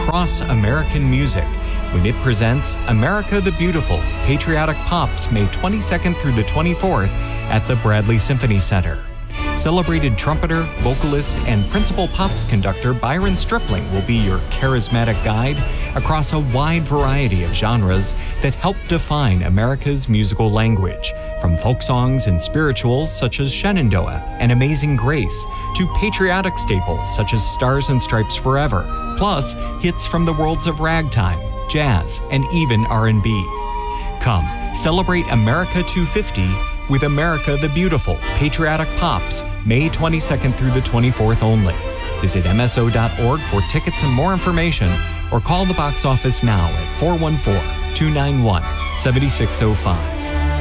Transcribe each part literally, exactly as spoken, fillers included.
across American music when it presents America the Beautiful, Patriotic Pops, May twenty-second through the twenty-fourth at the Bradley Symphony Center. Celebrated trumpeter, vocalist, and principal Pops conductor Byron Stripling will be your charismatic guide across a wide variety of genres that help define America's musical language, from folk songs and spirituals such as Shenandoah and Amazing Grace to patriotic staples such as Stars and Stripes Forever, plus hits from the worlds of ragtime, jazz, and even R and B. Come, celebrate America two fifty with America the Beautiful, Patriotic Pops, May twenty-second through the twenty-fourth only. Visit M S O dot org for tickets and more information, or call the box office now at four one four, two nine one, seven six zero five.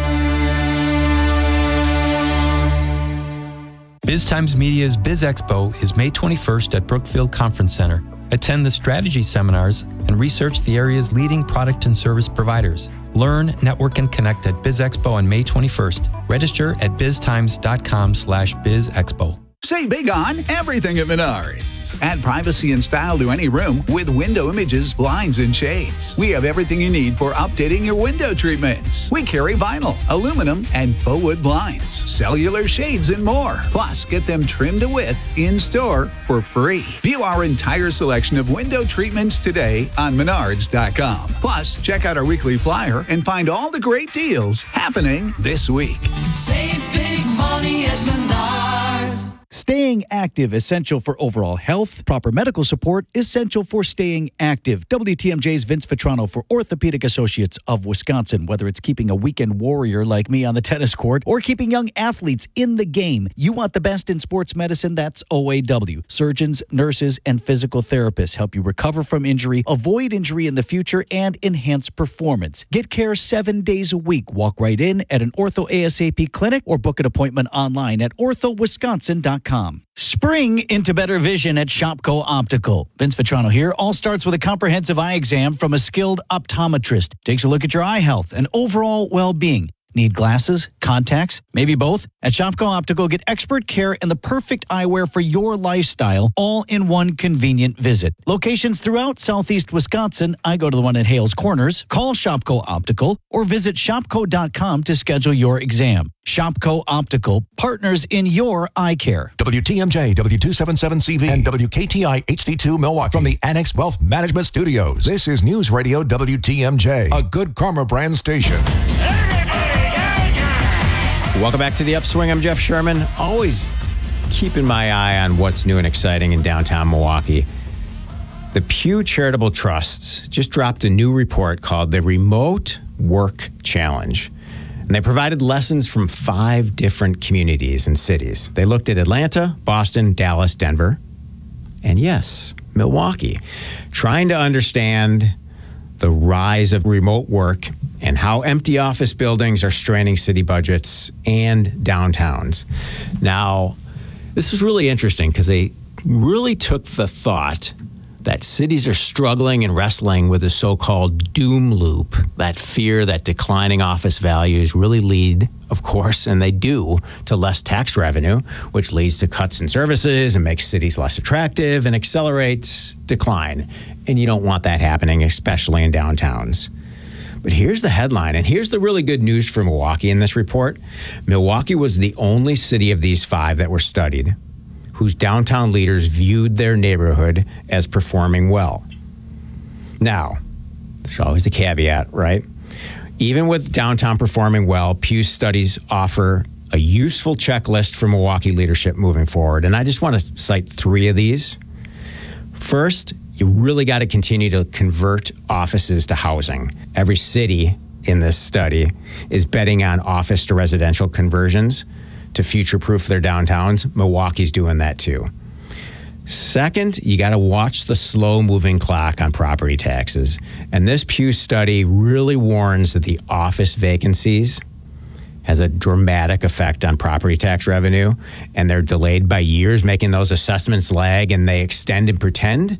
BizTimes Media's Biz Expo is May twenty-first at Brookfield Conference Center. Attend the strategy seminars and research the area's leading product and service providers. Learn, network, and connect at BizExpo on May twenty-first. Register at biztimes.com slash bizexpo. Save big on everything at Menards. Add privacy and style to any room with window images, blinds, and shades. We have everything you need for updating your window treatments. We carry vinyl, aluminum, and faux wood blinds, cellular shades, and more. Plus, get them trimmed to width in-store for free. View our entire selection of window treatments today on menards dot com. Plus, check out our weekly flyer and find all the great deals happening this week. Save big money at Menards. Staying active, essential for overall health. Proper medical support, essential for staying active. W T M J's Vince Vitrano for Orthopedic Associates of Wisconsin. Whether it's keeping a weekend warrior like me on the tennis court or keeping young athletes in the game, you want the best in sports medicine, that's O A W. Surgeons, nurses, and physical therapists help you recover from injury, avoid injury in the future, and enhance performance. Get care seven days a week. Walk right in at an Ortho A S A P clinic or book an appointment online at ortho wisconsin dot com. Spring into better vision at Shopko Optical. Vince Vitrano here. All starts with a comprehensive eye exam from a skilled optometrist. Takes a look at your eye health and overall well-being. Need glasses, contacts, maybe both? At Shopko Optical, get expert care and the perfect eyewear for your lifestyle, all in one convenient visit. Locations throughout southeast Wisconsin. I go to the one at Hales Corners. Call Shopko Optical or visit shopko dot com to schedule your exam. Shopko Optical, partners in your eye care. W T M J, W two seventy-seven C V, and W K T I H D two Milwaukee from the Annex Wealth Management Studios. This is News Radio W T M J, a good Karma brand station. Welcome back to The Upswing. I'm Jeff Sherman. Always keeping my eye on what's new and exciting in downtown Milwaukee. The Pew Charitable Trusts just dropped a new report called the Remote Work Challenge. And they provided lessons from five different communities and cities. They looked at Atlanta, Boston, Dallas, Denver, and yes, Milwaukee, trying to understand the rise of remote work and how empty office buildings are straining city budgets and downtowns. Now, this was really interesting because they really took the thought that cities are struggling and wrestling with the so-called doom loop, that fear that declining office values really lead, of course, and they do, to less tax revenue, which leads to cuts in services and makes cities less attractive and accelerates decline. And you don't want that happening, especially in downtowns. But here's the headline, and here's the really good news for Milwaukee in this report. Milwaukee was the only city of these five that were studied whose downtown leaders viewed their neighborhood as performing well. Now, there's always a caveat, right? Even with downtown performing well, Pew studies offer a useful checklist for Milwaukee leadership moving forward. And I just want to cite three of these. First, you really got to continue to convert offices to housing. Every city in this study is betting on office to residential conversions to future-proof their downtowns. Milwaukee's doing that too. Second, you got to watch the slow-moving clock on property taxes. And this Pew study really warns that the office vacancies has a dramatic effect on property tax revenue, and they're delayed by years, making those assessments lag, and they extend and pretend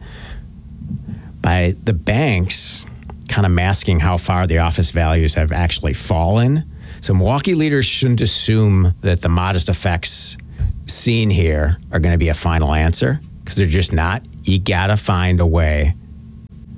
by the banks kind of masking how far the office values have actually fallen. So Milwaukee leaders shouldn't assume that the modest effects seen here are going to be a final answer, because they're just not. You got to find a way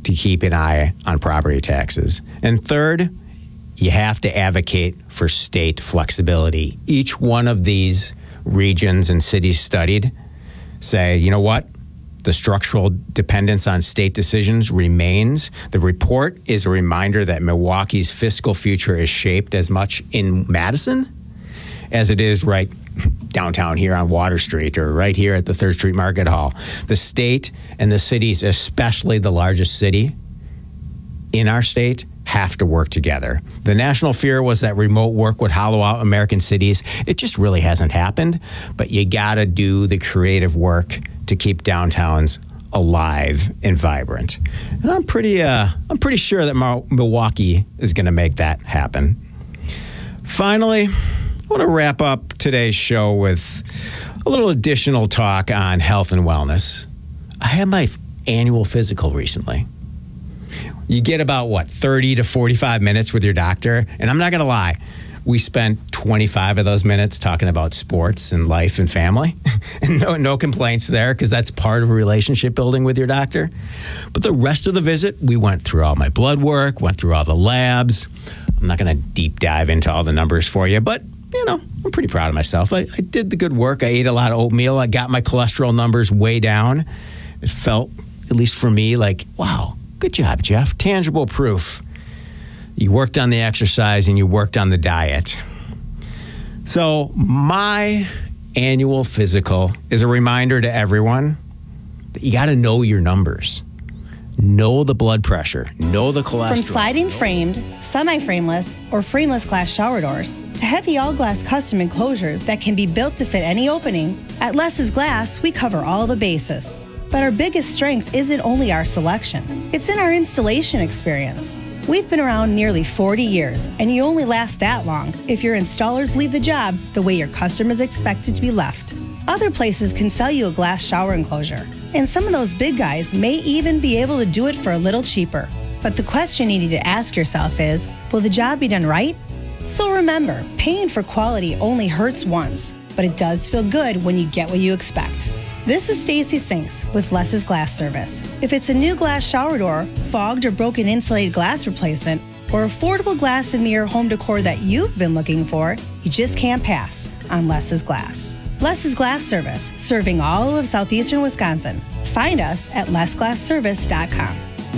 to keep an eye on property taxes. And third, you have to advocate for state flexibility. Each one of these regions and cities studied say, you know what? The structural dependence on state decisions remains. The report is a reminder that Milwaukee's fiscal future is shaped as much in Madison as it is right downtown here on Water Street or right here at the Third Street Market Hall. The state and the cities, especially the largest city in our state, have to work together. The national fear was that remote work would hollow out American cities. It just really hasn't happened, but you gotta do the creative work to keep downtowns alive and vibrant. And I'm pretty, uh, I'm pretty sure that Milwaukee is gonna make that happen. Finally, I wanna wrap up today's show with a little additional talk on health and wellness. I had my annual physical recently. You get about, what, thirty to forty-five minutes with your doctor. And I'm not going to lie, we spent twenty-five of those minutes talking about sports and life and family. And no, no complaints there, because that's part of a relationship building with your doctor. But the rest of the visit, we went through all my blood work, went through all the labs. I'm not going to deep dive into all the numbers for you, but, you know, I'm pretty proud of myself. I, I did the good work. I ate a lot of oatmeal. I got my cholesterol numbers way down. It felt, at least for me, like, wow. Good job, Jeff. Tangible proof. You worked on the exercise and you worked on the diet. So my annual physical is a reminder to everyone that you got to know your numbers. Know the blood pressure. Know the cholesterol. From sliding framed, semi-frameless, or frameless glass shower doors to heavy all-glass custom enclosures that can be built to fit any opening, at Less's Glass, we cover all the bases. But our biggest strength isn't only our selection. It's in our installation experience. We've been around nearly forty years, and you only last that long if your installers leave the job the way your customers expect it to be left. Other places can sell you a glass shower enclosure, and some of those big guys may even be able to do it for a little cheaper. But the question you need to ask yourself is, will the job be done right? So remember, paying for quality only hurts once, but it does feel good when you get what you expect. This is Stacy Sinks with Less's Glass Service. If it's a new glass shower door, fogged or broken insulated glass replacement, or affordable glass and mirror home decor that you've been looking for, you just can't pass on Less's Glass. Less's Glass Service, serving all of southeastern Wisconsin. Find us at less glass service dot com.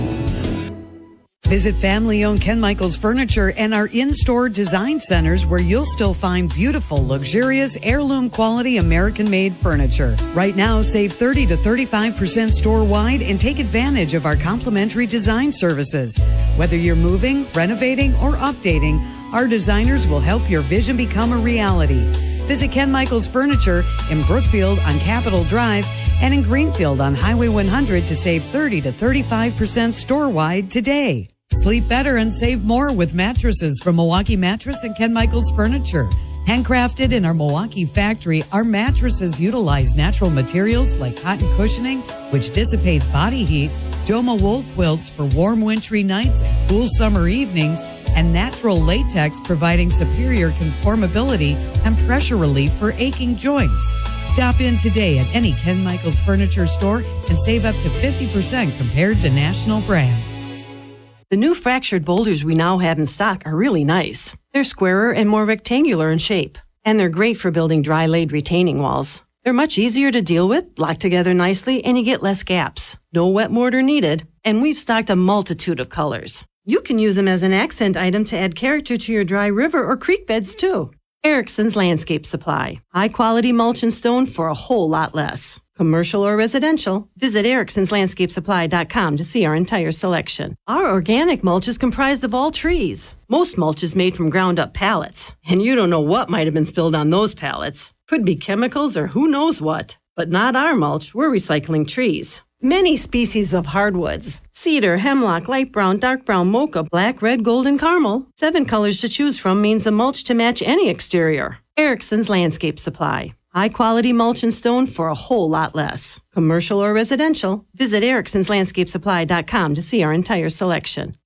Visit family-owned Ken Michaels Furniture and our in-store design centers where you'll still find beautiful, luxurious, heirloom-quality American-made furniture. Right now, save thirty to thirty-five percent store-wide and take advantage of our complimentary design services. Whether you're moving, renovating, or updating, our designers will help your vision become a reality. Visit Ken Michaels Furniture in Brookfield on Capitol Drive and in Greenfield on Highway one hundred to save thirty to thirty-five percent store-wide today. Sleep better and save more with mattresses from Milwaukee Mattress and Ken Michaels Furniture. Handcrafted in our Milwaukee factory, our mattresses utilize natural materials like cotton cushioning, which dissipates body heat, Joma wool quilts for warm wintry nights and cool summer evenings, and natural latex providing superior conformability and pressure relief for aching joints. Stop in today at any Ken Michaels Furniture store and save up to fifty percent compared to national brands. The new fractured boulders we now have in stock are really nice. They're squarer and more rectangular in shape, and they're great for building dry-laid retaining walls. They're much easier to deal with, lock together nicely, and you get less gaps. No wet mortar needed, and we've stocked a multitude of colors. You can use them as an accent item to add character to your dry river or creek beds, too. Erickson's Landscape Supply. High-quality mulch and stone for a whole lot less. Commercial or residential, visit ericksons landscape supply dot com to see our entire selection. Our organic mulch is comprised of all trees. Most mulch is made from ground-up pallets, and you don't know what might have been spilled on those pallets. Could be chemicals or who knows what. But not our mulch, we're recycling trees. Many species of hardwoods. Cedar, hemlock, light brown, dark brown, mocha, black, red, golden, caramel. Seven colors to choose from means a mulch to match any exterior. Erickson's Landscape Supply. High-quality mulch and stone for a whole lot less. Commercial or residential, visit ericksons landscape supply dot com to see our entire selection.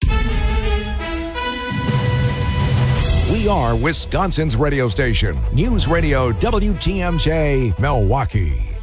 We are Wisconsin's radio station, News Radio W T M J, Milwaukee.